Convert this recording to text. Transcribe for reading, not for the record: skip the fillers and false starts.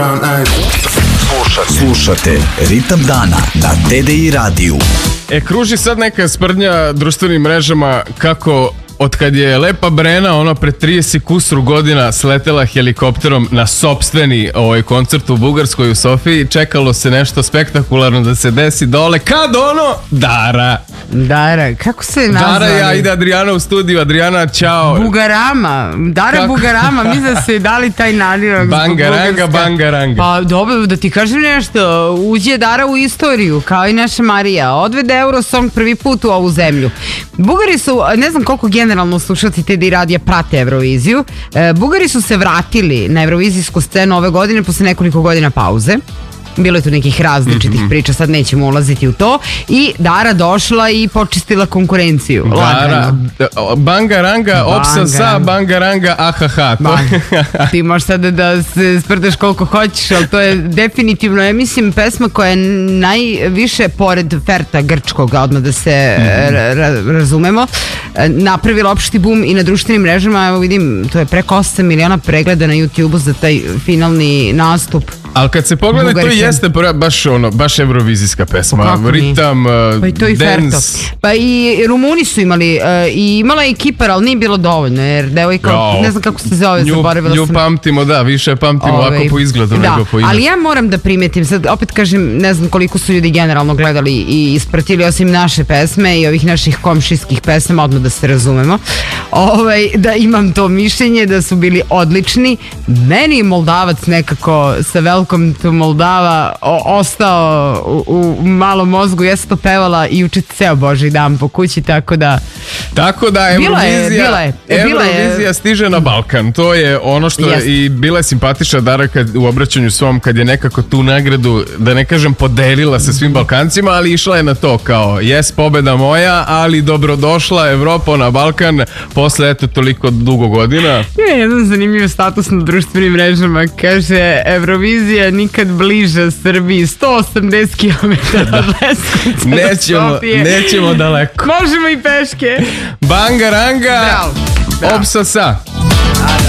Slušate Ritam dana na TDI radiju. Kruži sad neka sprdnja društvenim mrežama kako od kad je Lepa Brena pre 30 kusuru godina sletela helikopterom na sopstveni koncert u Bugarskoj u Sofiji, čekalo se nešto spektakularno da se desi dole, kad Dara, kako se nazvali? Dara, ja ide Adriana u studiju. Adriana, čao. Bugarama, Dara Bugarama, mislim da se dali taj nadimak. Bangaranga. Pa dobro, da ti kažem nešto, uđe Dara u istoriju, kao i naša Marija, odvede Eurosong prvi put u ovu zemlju. Bugari su, ne znam koliko generalno slušati TDI radija prate Euroviziju, Bugari su se vratili na eurovizijsku scenu ove godine posle nekoliko godina pauze. Bilo je tu nekih različitih priča, sad nećemo ulaziti u to. I Dara došla i počistila konkurenciju. Dara, bangaranga, opsa, bangaranga, ahaha. Ti možeš sada da se sprdaš koliko hoćeš, ali to je definitivno, ja mislim, pesma koja je najviše, pored Ferta grčkog, odmah da se razumemo, napravila opšti bum i na društvenim mrežama. Evo vidim, to je preko 8 miliona pregleda na YouTube-u za taj finalni nastup. Ali kad se pogleda, to jeste baš evrovizijska pesma. Ritam, pa i to i dance. Pa i Rumuni su imali, i imala je Kipar, ali nije bilo dovoljno, jer devojka, ne znam kako se zove, zaboravila sam. Nju pamtimo, više pamtimo ovako po izgledu nego po imenu. Ali ja moram da primetim, sad opet kažem, ne znam koliko su ljudi generalno gledali i ispratili, osim naše pesme i ovih naših komšijskih pesama, odmah da se razumemo, da imam to mišljenje da su bili odlični. Meni Moldavac nekako sa Welcome to Moldava ostao u malom mozgu. Ja sam to pevala i juče ceo Božji dan po kući, tako da Eurovizija stiže na Balkan. To je ono što je i bila je simpatična Dara u obraćanju svom, kad je nekako tu nagradu, da ne kažem podelila sa svim Balkancima, ali išla je na to kao, pobeda moja, ali dobrodošla Evropa na Balkan posle toliko dugo godina. Jedan zanimljiv status na društvenim mrežama, kaže Eurovizija nikad bliža Srbiji, 180 km od Leskovca. Nećemo daleko. Možemo i peške. Bangaranga, opsa sa.